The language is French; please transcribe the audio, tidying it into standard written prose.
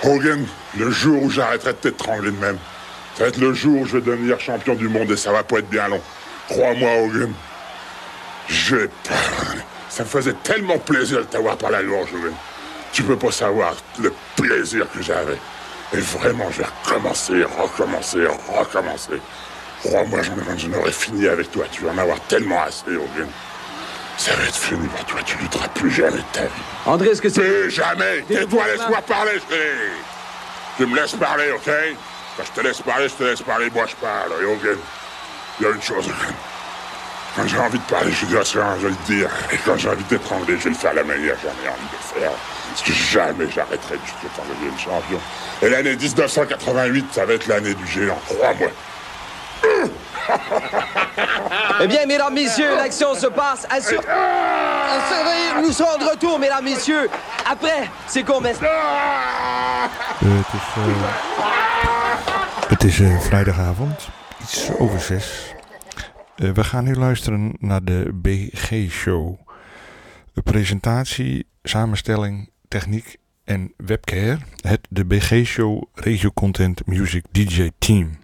Hogan, le jour où j'arrêterai de t'étrangler de même, ça va être le jour où je vais devenir champion du monde et ça va pas être bien long. Crois-moi, Hogan. Ça me faisait tellement plaisir de t'avoir par la gorge, Hogan. Tu peux pas savoir le plaisir que j'avais. Et vraiment, je vais recommencer. Crois-moi, j'en aurais fini avec toi. Tu vas en avoir tellement assez, Hogan. Ça va être fini pour toi. Tu lutteras plus jamais de ta vie. André, est-ce que c'est... Plus jamais. Tais-toi, laisse-moi parler, je te dis. Tu me laisses parler, OK? Quand je te laisse parler, moi je parle. Et Hogan, il y a une chose, Hogan. Quand j'ai envie de parler, je dis ça, je vais le dire. Et quand j'ai envie d'étrangler, je vais le faire de la manière que j'en ai envie de le faire. Parce que jamais j'arrêterai de jusqu'à temps de devenir champion. Et l'année 1988, ça va être l'année du géant, crois-moi. Eh bien, mesdames, messieurs, l'action se passe. Surveillez, nous serons de retour, mesdames, messieurs. Après, c'est qu'on met... Het is vrijdagavond, iets over 6. We gaan nu luisteren naar de BG-show. De presentatie, samenstelling, techniek en webcare. De BG-show Radio Content Music DJ Team.